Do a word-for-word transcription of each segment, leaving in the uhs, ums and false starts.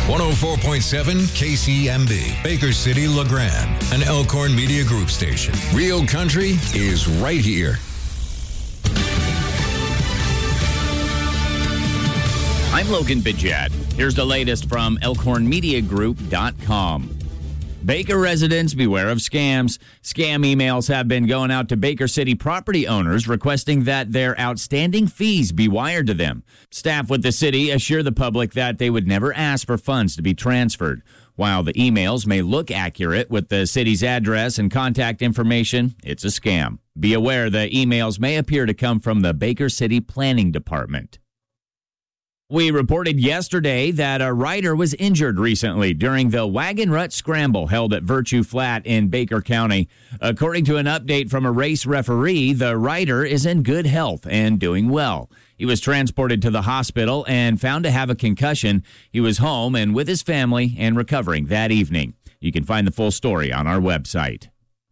one oh four point seven K C M B, Baker City, LeGrand, an Elkhorn Media Group station. Real country is right here. I'm Logan Bidget. Here's the latest from Elkhorn Media Group dot com. Baker residents, beware of scams. Scam emails have been going out to Baker City property owners requesting that their outstanding fees be wired to them. Staff with the city assure the public that they would never ask for funds to be transferred. While the emails may look accurate with the city's address and contact information, it's a scam. Be aware the emails may appear to come from the Baker City Planning Department. We reported yesterday that a rider was injured recently during the Wagon Rut Scramble held at Virtue Flat in Baker County. According to an update from a race referee, the rider is in good health and doing well. He was transported to the hospital and found to have a concussion. He was home and with his family and recovering that evening. You can find the full story on our website.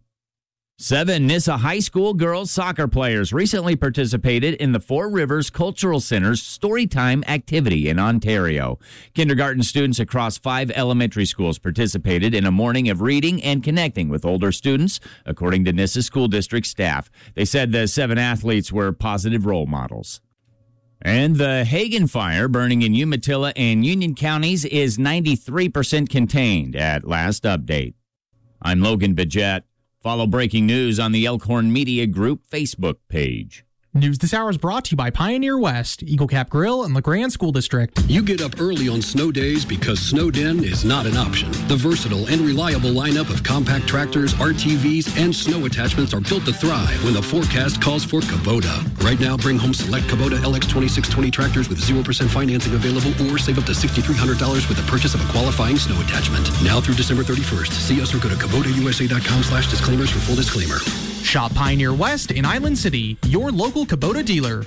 Seven Nissa High School girls soccer players recently participated in the Four Rivers Cultural Center's Storytime activity in Ontario. Kindergarten students across five elementary schools participated in a morning of reading and connecting with older students, according to Nissa School District staff. They said the seven athletes were positive role models. And the Hagen fire burning in Umatilla and Union counties is ninety-three percent contained at last update. I'm Logan Bidget. Follow breaking news on the Elkhorn Media Group Facebook page. News this hour is brought to you by Pioneer West, Eagle Cap Grill, and LeGrand School District. You get up early on snow days because snowed in is not an option. The versatile and reliable lineup of compact tractors, R T Vs, and snow attachments are built to thrive when the forecast calls for Kubota. Right now, bring home select Kubota L X twenty-six twenty tractors with zero percent financing available or save up to six thousand three hundred dollars with the purchase of a qualifying snow attachment. Now through December thirty-first. See us or go to Kubota U S A dot com slash disclaimers for full disclaimer. Shop Pioneer West in Island City, your local Kubota dealer.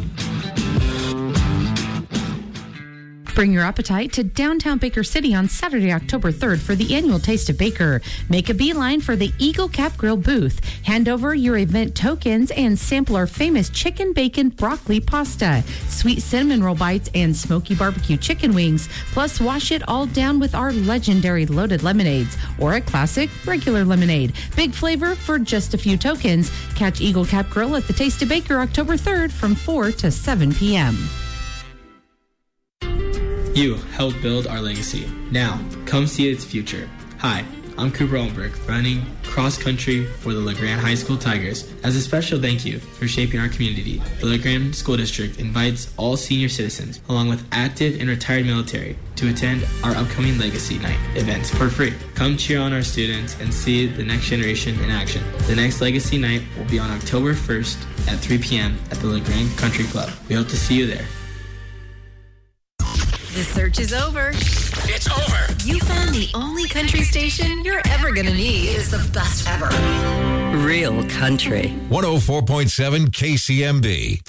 Bring your appetite to downtown Baker City on Saturday, October third for the annual Taste of Baker. Make a beeline for the Eagle Cap Grill booth. Hand over your event tokens and sample our famous chicken bacon broccoli pasta, sweet cinnamon roll bites, and smoky barbecue chicken wings. Plus, wash it all down with our legendary loaded lemonades or a classic regular lemonade. Big flavor for just a few tokens. Catch Eagle Cap Grill at the Taste of Baker October third from four to seven p.m. You helped build our legacy. Now, come see its future. Hi, I'm Cooper Oldenburg, running cross-country for the LeGrand High School Tigers. As a special thank you for shaping our community, the LeGrand School District invites all senior citizens, along with active and retired military, to attend our upcoming Legacy Night events for free. Come cheer on our students and see the next generation in action. The next Legacy Night will be on October first at three p.m. at the LeGrand Country Club. We hope to see you there. The search is over. It's over. You found the only country station you're ever going to need. Is the best ever. Real country. one oh four point seven K C M B.